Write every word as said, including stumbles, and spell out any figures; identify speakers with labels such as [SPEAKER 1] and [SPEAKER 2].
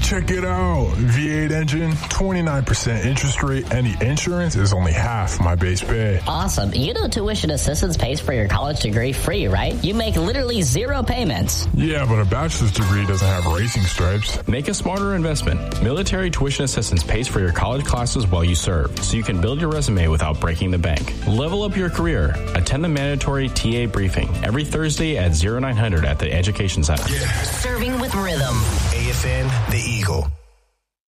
[SPEAKER 1] Check it out. V eight engine, twenty-nine percent interest rate, and the insurance is only half my base pay.
[SPEAKER 2] Awesome. You know Tuition Assistance pays for your college degree free, right? You make literally zero payments.
[SPEAKER 1] Yeah, but a bachelor's degree doesn't have racing stripes.
[SPEAKER 3] Make a smarter investment. Military Tuition Assistance pays for your college classes while you serve, so you can build your resume without breaking the bank. Level up your career. Attend the mandatory T A briefing every Thursday at oh nine hundred at the Education Center.
[SPEAKER 4] Yeah.
[SPEAKER 5] Serving with rhythm.
[SPEAKER 4] A F N, The Eagle.